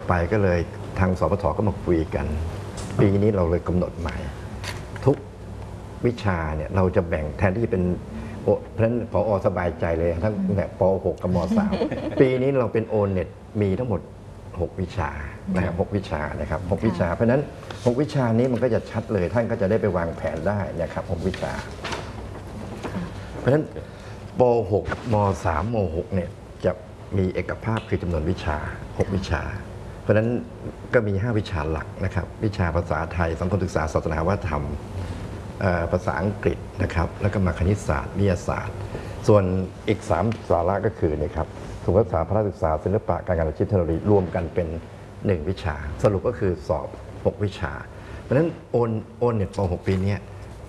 ไปก็เลยทางสปท.ก็มาคุยกันปีนี้เราเลยกำหนดใหม่ทุกวิชาเนี่ยเราจะแบ่งแทนที่จะเป็นเพราะฉะนั้นผอ.สบายใจเลยทั้งแบบป .6 กับม .3 ปีนี้เราเป็น O-NET มีทั้งหมด6 วิชานะครับ6 วิชานะครับ6 วิชาเพราะฉะนั้น6 วิชานี้มันก็จะชัดเลยท่านก็จะได้ไปวางแผนได้นะครับ6 วิชาเพราะฉะนั้นป .6 ม .3 ม .6 เนี่ยจะมีเอกภาพคือจำนวนวิชา6 วิชาเพราะฉะนั้นก็มี5 วิชาหลักนะครับวิชาภาษาไทยสังคมศึกษาศาสนาวัฒนธรรมภาษาอังกฤษนะครับแล้วก็มาคณิตศาสตร์วิทยาศาสตร์ส่วนอีก3 สาระก็คือนะครับสุขศึกษาพระศึกษาศิลปะการงานอาชีพเทคโนโลยีรวมกันเป็น1 วิชาสรุปก็คือสอบ6 วิชาเพราะฉะนั้นโอนเน็ตป .6 ปีนี้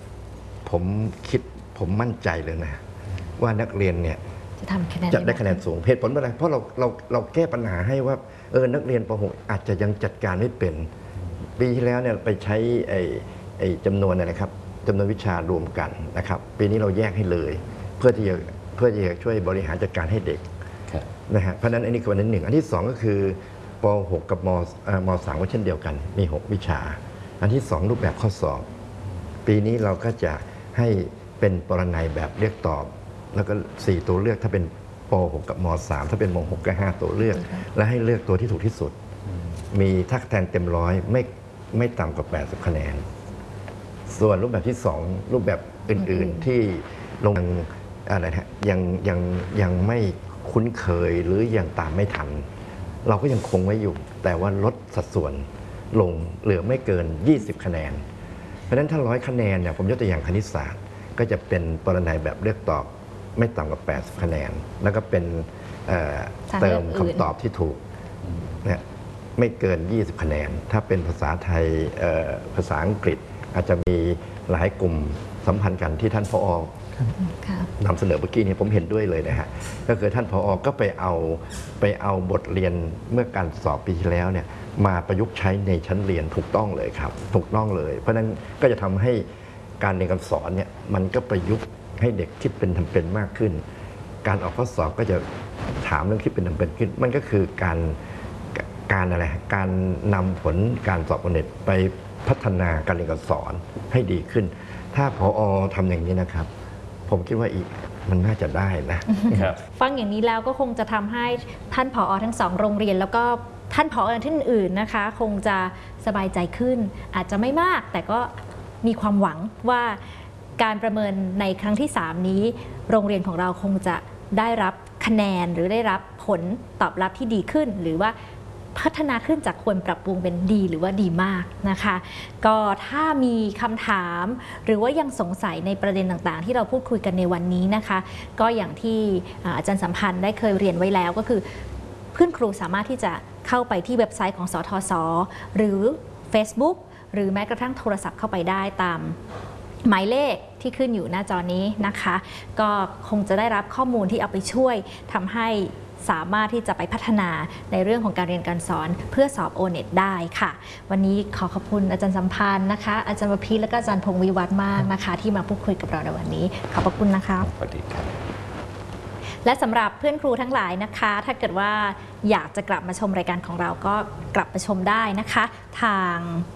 ผมมั่นใจเลยนะว่านักเรียนเนี่ยจะได้คะแนนสูงเหตุผลอะไรเพราะเราแก้ปัญหาให้ว่านักเรียนป .6 อาจจะยังจัดการไม่เป็นปีที่แล้วเนี่ยไปใช้จำนวนนะครับจำนวนวิชารวมกันนะครับปีนี้เราแยกให้เลยเพื่อที่จะช่วยบริหารจัดการให้เด็กนะฮะเพราะฉะนั้นอันนี้คืออันที่1อันที่2ก็คือป .6 กับม .3 ก็เช่นเดียวกันมี 6 วิชาอันที่2รูปแบบข้อสอบปีนี้เราก็จะให้เป็นปรนัยแบบเรียกตอบแล้วก็4 ตัวเลือกถ้าเป็นป .6 กับม .3 ถ้าเป็นม .6 ก็5 ตัวเลือกและให้เลือกตัวที่ถูกที่สุดมีถ้าคะแนนเต็ม100ไม่ต่ำกว่า80 คะแนนส่วนรูปแบบที่2รูปแบบอื่นๆที่ลงอะไรนะยังไม่คุ้นเคยหรือยังตามไม่ทันเราก็ยังคงไว้อยู่แต่ว่าลดสัดส่วนลงเหลือไม่เกิน20 คะแนนเพราะฉะนั้นถ้า100 คะแนนเนี่ยผมยกตัวอย่างคณิตศาสตร์ก็จะเป็นปรนัยแบบเลือกตอบไม่ต่ำกว่า80 คะแนนแล้วก็เป็นเติมคำตอบที่ถูกเนี่ยไม่เกิน20 คะแนนถ้าเป็นภาษาไทยภาษาอังกฤษอาจจะมีหลายกลุ่มสัมพันธ์กันที่ท่านผอ.นำเสนอเมื่อกี้นี้ผมเห็นด้วยเลยนะฮะก็คือท่านผอ.ก็ไปเอาบทเรียนเมื่อการสอบปีที่แล้วเนี่ยมาประยุกต์ใช้ในชั้นเรียนถูกต้องเลยครับถูกต้องเลยเพราะนั้นก็จะทำให้การเรียนการสอนเนี่ยมันก็ประยุกต์ให้เด็กคิดเป็นทำเป็นมากขึ้นการออกข้อสอบก็จะถามเรื่องคิดเป็นทำเป็นขึ้นมันก็คือการอะไรการนำผลการสอบโอเน็ตไปพัฒนาการเรียนการสอนให้ดีขึ้นถ้าผอ.ทำอย่างนี้นะครับผมคิดว่ามันน่าจะได้นะฟังอย่างนี้แล้วก็คงจะทำให้ท่านผอ.ทั้ง2 โรงเรียนแล้วก็ท่านผอ.ท่านอื่นนะคะคงจะสบายใจขึ้นอาจจะไม่มากแต่ก็มีความหวังว่าการประเมินในครั้งที่3นี้โรงเรียนของเราคงจะได้รับคะแนนหรือได้รับผลตอบรับที่ดีขึ้นหรือว่าพัฒนาขึ้นจากควรปรับปรุงเป็นดีหรือว่าดีมากนะคะก็ถ้ามีคำถามหรือว่ายังสงสัยในประเด็นต่างๆที่เราพูดคุยกันในวันนี้นะคะก็อย่างที่อาจารย์สัมพันธ์ได้เคยเรียนไว้แล้วก็คือเพื่อนครูสามารถที่จะเข้าไปที่เว็บไซต์ของสทศ.หรือ Facebook หรือแม้กระทั่งโทรศัพท์เข้าไปได้ตามหมายเลขที่ขึ้นอยู่หน้าจอนี้นะคะก็คงจะได้รับข้อมูลที่เอาไปช่วยทำให้สามารถที่จะไปพัฒนาในเรื่องของการเรียนการสอนเพื่อสอบ O-NET ได้ค่ะวันนี้ขอขอบคุณอาจารย์สัมพันธ์นะคะอาจารย์วพีและก็อาจารย์พงศ์วิวัฒน์มากนะคะที่มาพูดคุยกับเราในวันนี้ขอบพระคุณนะคะสวัสดีครับและสำหรับเพื่อนครูทั้งหลายนะคะถ้าเกิดว่าอยากจะกลับมาชมรายการของเราก็กลับมาชมได้นะคะทาง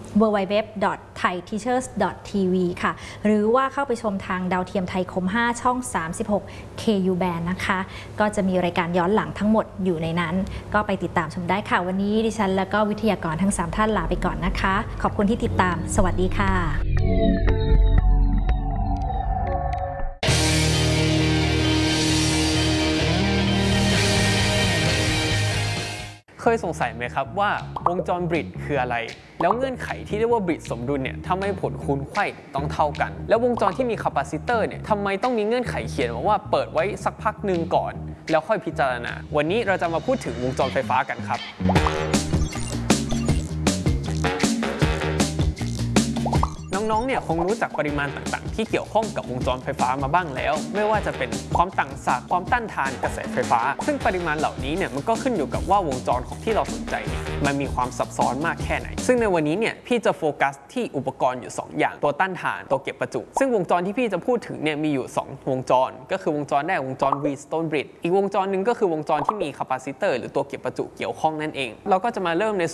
www.thaiteachers.tv ค่ะหรือว่าเข้าไปชมทางดาวเทียมไทยคม5ช่อง36 KU band นะคะก็จะมีรายการย้อนหลังทั้งหมดอยู่ในนั้นก็ไปติดตามชมได้ค่ะวันนี้ดิฉันและก็วิทยากรทั้ง3ท่านลาไปก่อนนะคะขอบคุณที่ติดตามสวัสดีค่ะเคยสงสัยไหมครับว่าวงจรบริดคืออะไรแล้วเงื่อนไขที่เรียกว่าบริดสมดุลเนี่ยทำไมผลคูณไขว้ต้องเท่ากันแล้ววงจรที่มีคาปาซิเตอร์เนี่ยทำไมต้องมีเงื่อนไขเขียนว่าเปิดไว้สักพักหนึ่งก่อนแล้วค่อยพิจารณาวันนี้เราจะมาพูดถึงวงจรไฟฟ้ากันครับน้องๆเนี่ยคงรู้จักปริมาณต่างๆที่เกี่ยวข้องกับวงจรไฟฟ้ามาบ้างแล้วไม่ว่าจะเป็นความต่างศักย์ความต้านทานกระแสไฟฟ้าซึ่งปริมาณเหล่านี้เนี่ยมันก็ขึ้นอยู่กับว่าวงจรของที่เราสนใจเนี่ยมันมีความซับซ้อนมากแค่ไหนซึ่งในวันนี้เนี่ยพี่จะโฟกัสที่อุปกรณ์อยู่2อย่างตัวต้านทานตัวเก็บประจุซึ่งวงจรที่พี่จะพูดถึงเนี่ยมีอยู่2วงจรก็คือวงจรแรกวงจร Wheatstone bridge อีกวงจรหนึ่งก็คือวงจรที่มีคาปาซิเตอร์หรือตัวเก็บประจุเกี่ยวข้องนั่นเองเราก็จะมาเริ่มใน